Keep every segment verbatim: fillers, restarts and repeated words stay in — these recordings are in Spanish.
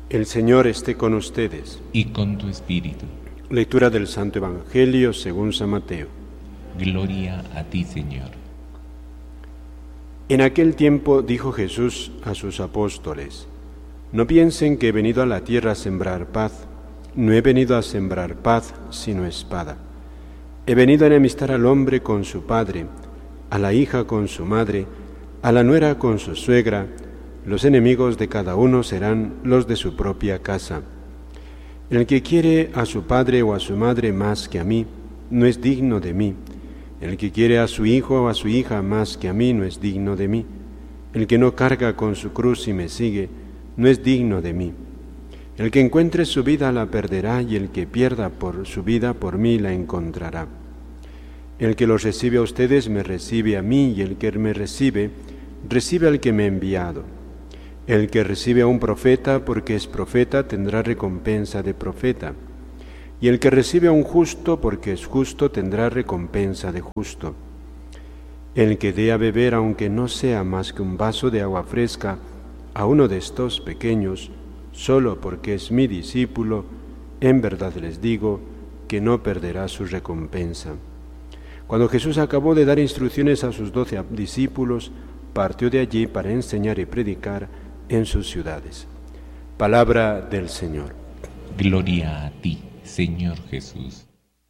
El Señor esté con ustedes. Y con tu espíritu. Lectura del Santo Evangelio según San Mateo. Gloria a ti, Señor. En aquel tiempo dijo Jesús a sus apóstoles: No piensen que he venido a la tierra a sembrar paz. No he venido a sembrar paz, sino espada. He venido a enemistar al hombre con su padre, a la hija con su madre, a la nuera con su suegra. Los enemigos de cada uno serán los de su propia casa. El que quiere a su padre o a su madre más que a mí, no es digno de mí. El que quiere a su hijo o a su hija más que a mí, no es digno de mí. El que no carga con su cruz y me sigue, no es digno de mí. El que encuentre su vida la perderá, y el que pierda por su vida por mí la encontrará. El que los recibe a ustedes me recibe a mí, y el que me recibe, recibe al que me ha enviado. El que recibe a un profeta porque es profeta tendrá recompensa de profeta, y el que recibe a un justo porque es justo tendrá recompensa de justo. El que dé a beber, aunque no sea más que un vaso de agua fresca, a uno de estos pequeños, solo porque es mi discípulo, en verdad les digo que no perderá su recompensa. Cuando Jesús acabó de dar instrucciones a sus doce discípulos, partió de allí para enseñar y predicar en sus ciudades. Palabra del Señor. Gloria a ti, Señor Jesús.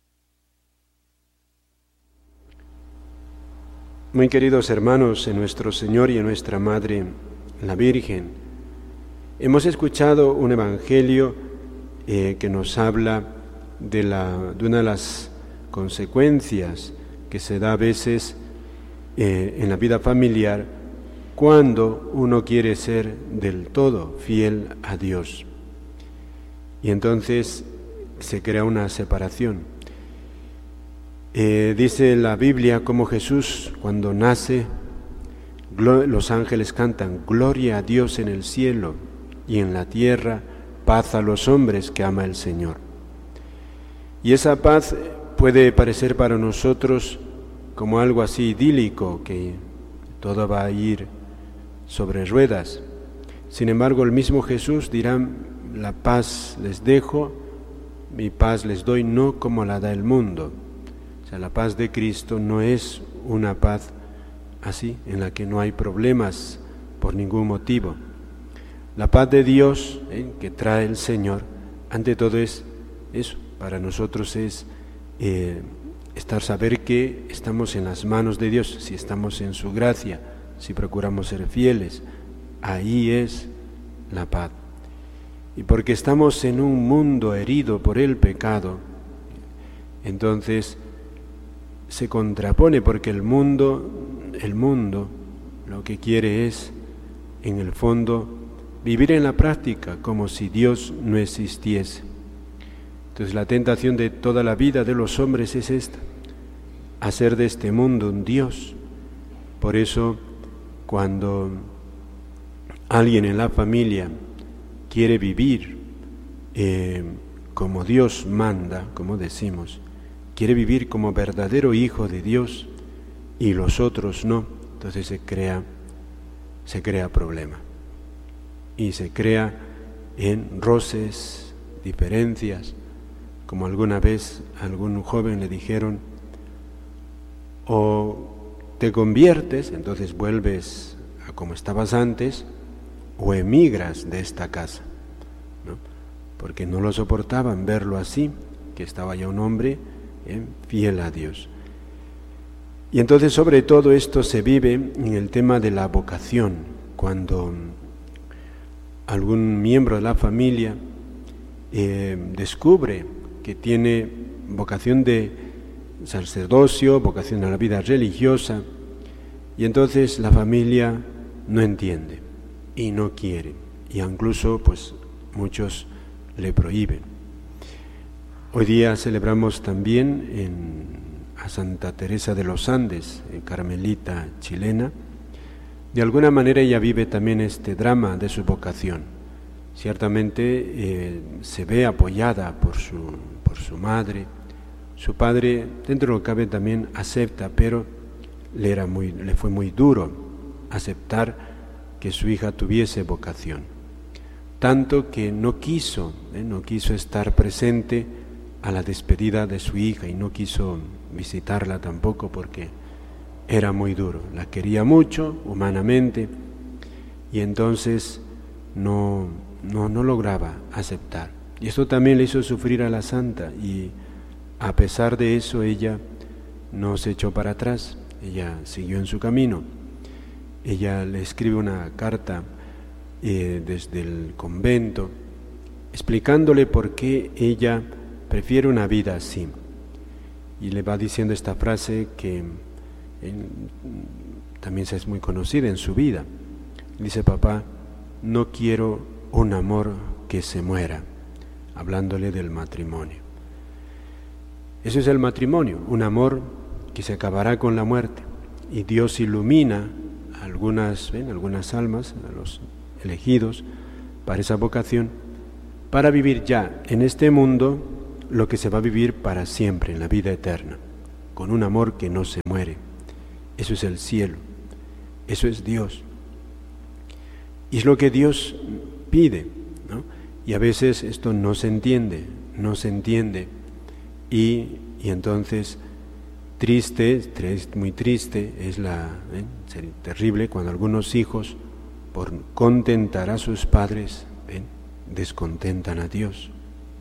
Muy queridos hermanos, en nuestro Señor y en nuestra Madre, la Virgen, hemos escuchado un evangelio eh, que nos habla de, la, de una de las consecuencias que se da a veces eh, en la vida familiar cuando uno quiere ser del todo fiel a Dios. Y entonces se crea una separación. Eh, dice la Biblia como Jesús, cuando nace, los ángeles cantan: Gloria a Dios en el cielo, y en la tierra paz a los hombres que ama el Señor. Y esa paz puede parecer para nosotros como algo así idílico, que todo va a ir sobre ruedas. Sin embargo, el mismo Jesús dirá: la paz les dejo, mi paz les doy, no como la da el mundo. O sea, la paz de Cristo no es una paz así, en la que no hay problemas por ningún motivo. La paz de Dios eh, que trae el Señor, ante todo es eso, para nosotros es eh, estar, saber que estamos en las manos de Dios, si estamos en su gracia, si procuramos ser fieles, ahí es la paz. Y porque estamos en un mundo herido por el pecado, entonces se contrapone, porque el mundo, el mundo lo que quiere es, en el fondo, vivir en la práctica como si Dios no existiese. Entonces la tentación de toda la vida de los hombres es esta: hacer de este mundo un Dios. Por eso, cuando alguien en la familia quiere vivir eh, como Dios manda, como decimos, quiere vivir como verdadero hijo de Dios y los otros no, entonces se crea, se crea problema. Y se crea en roces, diferencias, como alguna vez a algún joven le dijeron: o te conviertes, entonces vuelves a como estabas antes, o emigras de esta casa, ¿no? Porque no lo soportaban verlo así, que estaba ya un hombre eh, fiel a Dios. Y entonces sobre todo esto se vive en el tema de la vocación, cuando algún miembro de la familia eh, descubre que tiene vocación de sacerdocio, vocación a la vida religiosa, y entonces la familia no entiende y no quiere, y incluso pues muchos le prohíben. Hoy día celebramos también en, a Santa Teresa de los Andes, carmelita chilena. De alguna manera ella vive también este drama de su vocación. Ciertamente eh, se ve apoyada por su, por su madre. Su padre, dentro de lo que cabe, también acepta, pero le, era muy, le fue muy duro aceptar que su hija tuviese vocación. tanto que no quiso, ¿eh? no quiso estar presente a la despedida de su hija y no quiso visitarla tampoco porque era muy duro. La quería mucho humanamente y entonces no, no, no lograba aceptar. Y esto también le hizo sufrir a la santa y a pesar de eso ella no se echó para atrás, ella siguió en su camino. Ella le escribe una carta eh, desde el convento explicándole por qué ella prefiere una vida así. Y le va diciendo esta frase que eh, también es muy conocida en su vida. Dice: papá, no quiero un amor que se muera, hablándole del matrimonio. Eso es el matrimonio, un amor que se acabará con la muerte. Y Dios ilumina a algunas, ¿ven? algunas almas, a los elegidos para esa vocación, para vivir ya en este mundo lo que se va a vivir para siempre, en la vida eterna, con un amor que no se muere. Eso es el cielo, eso es Dios. Y es lo que Dios pide, ¿no? Y a veces esto no se entiende, no se entiende. Y, y entonces, triste, muy triste, es la, ¿eh? sería terrible cuando algunos hijos, por contentar a sus padres, ¿eh? descontentan a Dios.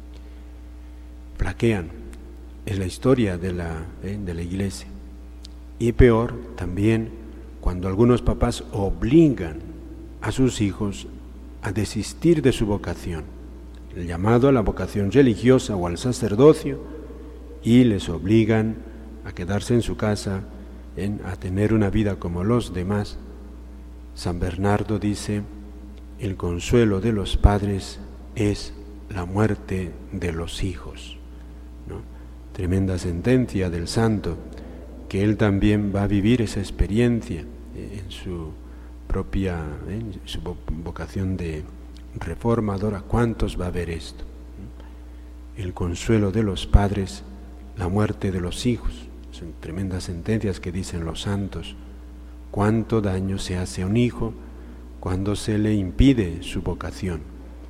Flaquean, es la historia de la, ¿eh? de la iglesia. Y peor también cuando algunos papás obligan a sus hijos a desistir de su vocación, el llamado a la vocación religiosa o al sacerdocio, y les obligan a quedarse en su casa, en, a tener una vida como los demás. San Bernardo dice: el consuelo de los padres es la muerte de los hijos, ¿no? Tremenda sentencia del santo, que él también va a vivir esa experiencia en su propia, en su vocación de reformadora. ¿Cuántos va a ver esto? El consuelo de los padres, la muerte de los hijos. Son tremendas sentencias que dicen los santos. Cuánto daño se hace a un hijo cuando se le impide su vocación.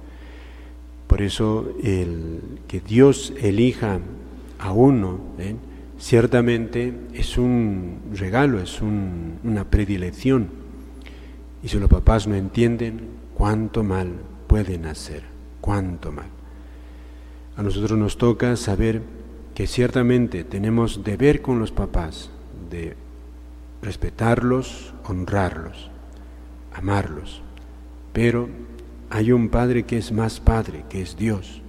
Por eso el que Dios elija a uno, ¿eh? ciertamente es un regalo, es un, una predilección. Y si los papás no entienden, cuánto mal pueden hacer, cuánto mal. A nosotros nos toca saber que ciertamente tenemos deber con los papás de respetarlos, honrarlos, amarlos, pero hay un Padre que es más Padre, que es Dios,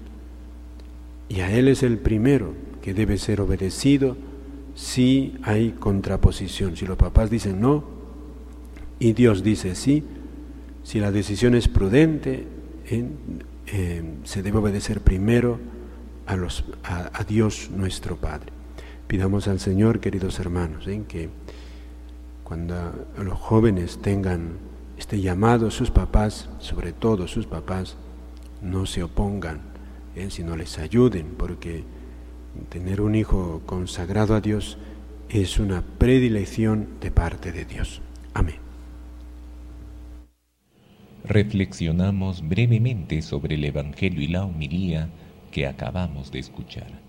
y a Él es el primero que debe ser obedecido si hay contraposición. Si los papás dicen no y Dios dice sí, si la decisión es prudente, eh, eh, se debe obedecer primero A, los, a, a Dios nuestro Padre. Pidamos al Señor, queridos hermanos, ¿eh? que cuando los jóvenes tengan este llamado, sus papás, sobre todo sus papás, no se opongan, ¿eh? sino les ayuden, porque tener un hijo consagrado a Dios es una predilección de parte de Dios. Amén. Reflexionamos brevemente sobre el Evangelio y la homilía que acabamos de escuchar.